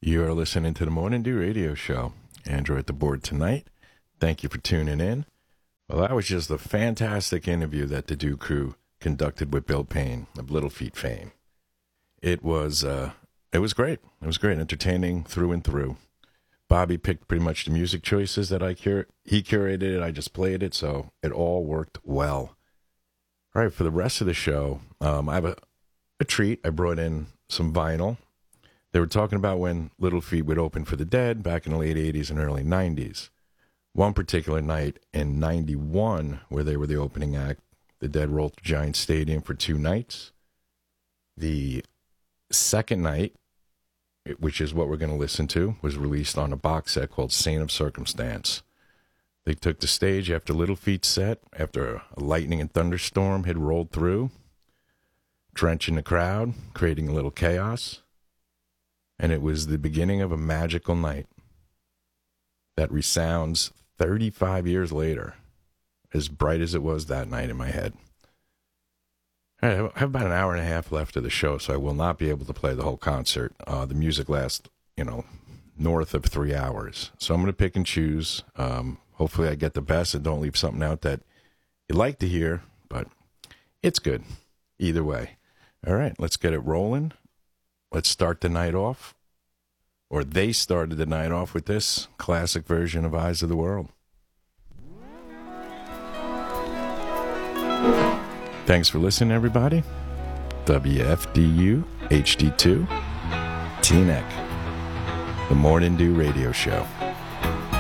You are listening to the Morning Dew Radio Show. Andrew at the board tonight. Thank you for tuning in. Well, that was just a fantastic interview that the Dew crew conducted with Bill Payne of Little Feat fame. It was great. It was great, entertaining through and through. Bobby picked pretty much the music choices that he curated it. I just played it, so it all worked well. All right, for the rest of the show, I have a treat. I brought in some vinyl. They were talking about when Little Feat would open for the Dead back in the late 80s and early 90s. One particular night in 91, where they were the opening act, the Dead rolled to Giant Stadium for 2 nights. The second night, which is what we're going to listen to, was released on a box set called Saint of Circumstance. They took the stage after Little Feat's set, after a lightning and thunderstorm had rolled through, drenching the crowd, creating a little chaos. And it was the beginning of a magical night that resounds 35 years later, as bright as it was that night in my head. All right, I have about an hour and a half left of the show, so I will not be able to play the whole concert. The music lasts, north of 3 hours. So I'm going to pick and choose. Hopefully I get the best and don't leave something out that you'd like to hear, but it's good either way. All right, let's get it rolling. Let's start the night off, or they started the night off with this classic version of Eyes of the World. Thanks for listening, everybody. WFDU HD2, Teaneck, the Morning Dew Radio Show.